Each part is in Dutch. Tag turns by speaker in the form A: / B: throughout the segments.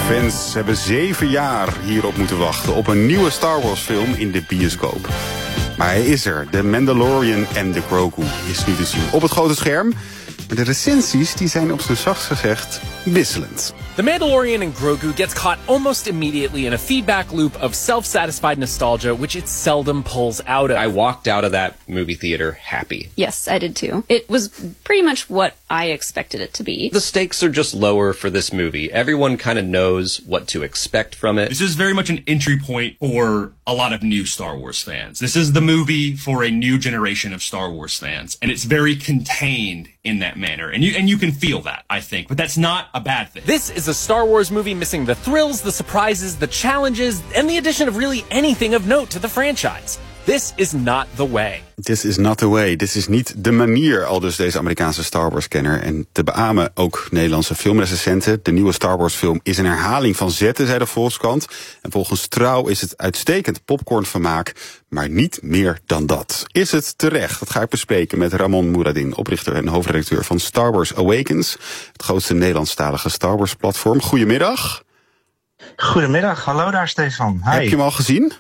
A: Fans hebben 7 jaar hierop moeten wachten op een nieuwe Star Wars film in de bioscoop. Maar hij is er. The Mandalorian and the Grogu is nu te zien op het grote scherm. Maar de recensies die zijn op zijn zachtst gezegd wisselend.
B: The Mandalorian and Grogu gets caught almost immediately in a feedback loop of self-satisfied nostalgia, which it seldom pulls out of.
C: I walked out of that movie theater happy.
D: Yes, I did too. It was pretty much what I expected it to be.
C: The stakes are just lower for this movie. Everyone kind of knows what to expect from it.
E: This is very much an entry point for a lot of new Star Wars fans. This is the movie for a new generation of Star Wars fans, and it's very contained in that manner. And you can feel that, I think, but that's not a bad thing.
B: This is a Star Wars movie missing the thrills, the surprises, the challenges, and the addition of really anything of note to the franchise. This is not the way.
A: This is not the way. Dit is niet de manier, aldus deze Amerikaanse Star Wars-kenner. En te beamen ook Nederlandse filmrecensenten. De nieuwe Star Wars-film is een herhaling van zetten, zei de Volkskrant. En volgens Trouw is het uitstekend popcornvermaak, maar niet meer dan dat. Is het terecht? Dat ga ik bespreken met Ramon Mouradin, oprichter en hoofdredacteur van Star Wars Awakens, het grootste Nederlandstalige Star Wars-platform. Goedemiddag.
F: Goedemiddag, hallo daar Stefan. Hi.
A: Heb je hem al gezien?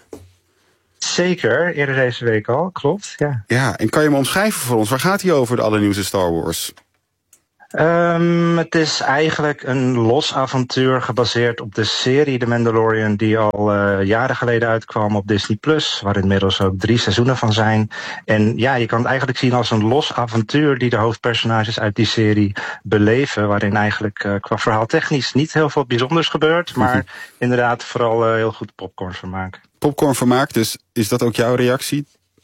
F: Zeker, eerder deze week al, klopt. Ja.
A: Ja, en kan je hem omschrijven voor ons? Waar gaat hij over, de allernieuwste Star Wars?
F: Het is eigenlijk een los avontuur gebaseerd op de serie The Mandalorian die al jaren geleden uitkwam op Disney+, waar inmiddels ook 3 seizoenen van zijn. En ja, je kan het eigenlijk zien als een los avontuur die de hoofdpersonages uit die serie beleven, waarin eigenlijk qua verhaaltechnisch niet heel veel bijzonders gebeurt, maar inderdaad vooral heel goed popcornvermaak.
A: Popcornvermaak, dus is dat ook jouw reactie?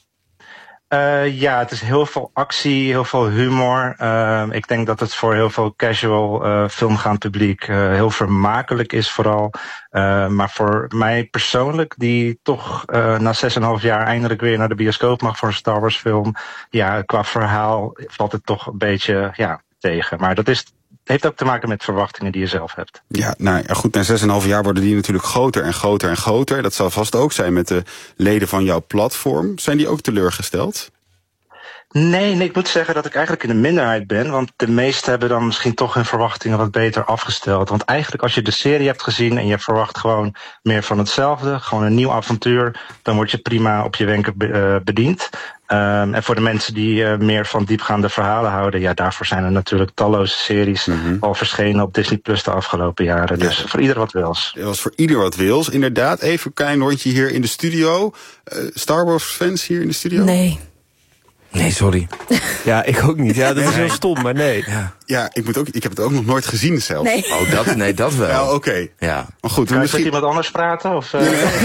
F: Ja, het is heel veel actie, heel veel humor. Ik denk dat het voor heel veel casual filmgaand publiek heel vermakelijk is vooral. Maar voor mij persoonlijk, die toch na 6,5 jaar eindelijk weer naar de bioscoop mag voor een Star Wars film. Ja, qua verhaal valt het toch een beetje tegen. Maar dat heeft ook te maken met verwachtingen die je zelf hebt.
A: Ja, nou ja, goed, na 6,5 jaar worden die natuurlijk groter en groter en groter. Dat zal vast ook zijn met de leden van jouw platform. Zijn die ook teleurgesteld?
F: Nee, ik moet zeggen dat ik eigenlijk in de minderheid ben. Want de meesten hebben dan misschien toch hun verwachtingen wat beter afgesteld. Want eigenlijk als je de serie hebt gezien en je verwacht gewoon meer van hetzelfde, gewoon een nieuw avontuur, dan word je prima op je wenken bediend. En voor de mensen die meer van diepgaande verhalen houden, ja, daarvoor zijn er natuurlijk talloze series al verschenen op Disney Plus de afgelopen jaren. Dus voor ieder wat wils.
A: Het was voor ieder wat wils, inderdaad. Even een klein rondje hier in de studio. Star Wars fans hier in de studio?
G: Nee, sorry. Ja, ik ook niet. Ja, dat is heel stom, maar nee.
A: Ja, ik heb het ook nog nooit gezien zelf.
D: Nee.
G: Oh, dat wel.
A: Ja, oké.
G: Ja.
A: Maar goed,
F: Kan je met iemand anders praten? Of,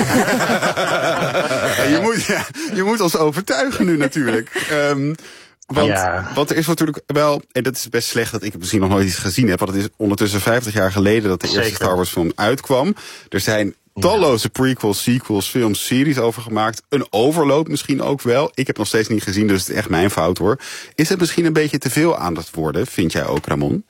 A: je moet ons overtuigen nu natuurlijk. Want er is natuurlijk wel, en dat is best slecht dat ik het misschien nog nooit iets gezien heb, want het is ondertussen 50 jaar geleden dat de eerste Star Wars film uitkwam. Er zijn talloze prequels, sequels, films, series over gemaakt. Een overload misschien ook wel. Ik heb nog steeds niet gezien, dus het is echt mijn fout hoor. Is het misschien een beetje te veel aan het worden, vind jij ook, Ramon?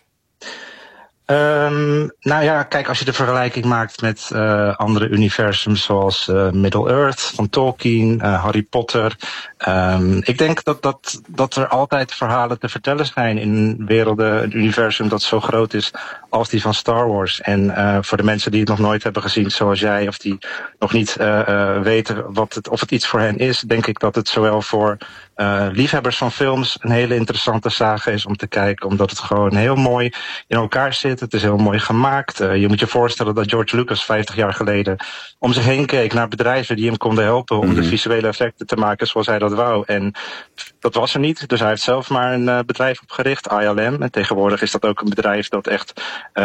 F: Nou ja, kijk, als je de vergelijking maakt met andere universums zoals Middle-earth van Tolkien, Harry Potter. Ik denk dat er altijd verhalen te vertellen zijn in werelden, een universum dat zo groot is als die van Star Wars. En voor de mensen die het nog nooit hebben gezien zoals jij, of die nog niet weten of het iets voor hen is, denk ik dat het zowel voor liefhebbers van films een hele interessante saga is om te kijken, omdat het gewoon heel mooi in elkaar zit. Het is heel mooi gemaakt. Je moet je voorstellen dat George Lucas 50 jaar geleden om zich heen keek naar bedrijven die hem konden helpen om de visuele effecten te maken zoals hij dat wou. En dat was er niet. Dus hij heeft zelf maar een bedrijf opgericht, ILM. En tegenwoordig is dat ook een bedrijf dat echt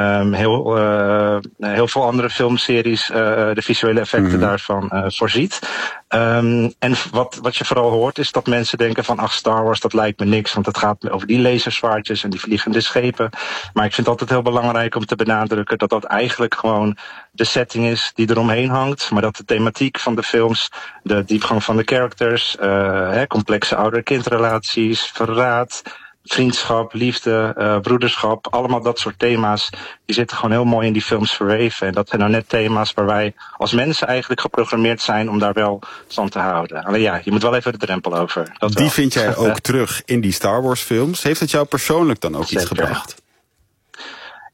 F: heel veel andere filmseries de visuele effecten daarvan voorziet. En wat je vooral hoort is dat mensen denken van Star Wars, dat lijkt me niks, want het gaat over die laserzwaardjes en die vliegende schepen. Maar ik vind het altijd heel belangrijk om te benadrukken dat dat eigenlijk gewoon de setting is die eromheen hangt, maar dat de thematiek van de films, de diepgang van de characters, complexe ouder-kindrelaties, verraad, vriendschap, liefde, broederschap, allemaal dat soort thema's, die zitten gewoon heel mooi in die films verweven. En dat zijn nou net thema's waar wij als mensen eigenlijk geprogrammeerd zijn om daar wel van te houden. Alleen ja, je moet wel even de drempel over.
A: Die vind jij ook terug in die Star Wars films. Heeft het jou persoonlijk dan ook iets gebracht?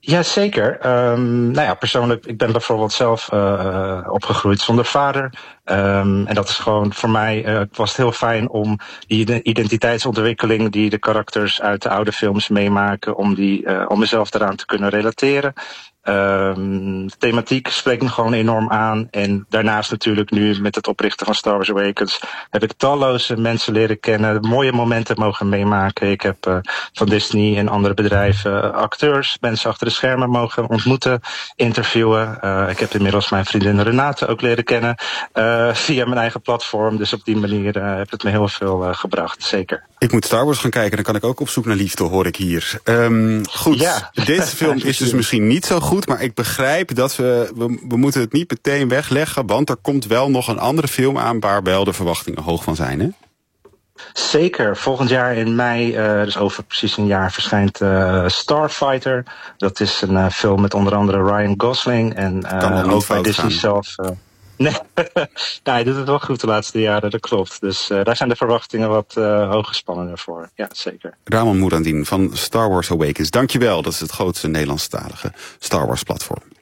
F: Ja, zeker. Persoonlijk, ik ben bijvoorbeeld zelf opgegroeid zonder vader. En dat is gewoon voor mij, was het heel fijn om die identiteitsontwikkeling die de karakters uit de oude films meemaken, om mezelf daaraan te kunnen relateren. De thematiek spreekt me gewoon enorm aan. En daarnaast natuurlijk nu met het oprichten van Star Wars Awakens heb ik talloze mensen leren kennen, mooie momenten mogen meemaken. Ik heb van Disney en andere bedrijven acteurs, mensen achter de schermen mogen ontmoeten, interviewen. Ik heb inmiddels mijn vriendin Renate ook leren kennen via mijn eigen platform. Dus op die manier heeft het me heel veel gebracht, zeker.
A: Ik moet Star Wars gaan kijken, dan kan ik ook op zoek naar liefde, hoor ik hier. Goed, ja. Deze film is dus misschien niet zo goed, maar ik begrijp dat we moeten het niet meteen wegleggen, want er komt wel nog een andere film aan waar wel de verwachtingen hoog van zijn, hè?
F: Zeker. Volgend jaar in mei, dus over precies een jaar, verschijnt Starfighter. Dat is een film met onder andere Ryan Gosling en ook bij Disney zelf. Nee, hij doet het wel goed de laatste jaren, dat klopt. Dus daar zijn de verwachtingen wat hoger spannender voor. Ja, zeker.
A: Ramon Moerandien van Star Wars Awakens, dankjewel. Dat is het grootste Nederlandstalige Star Wars platform.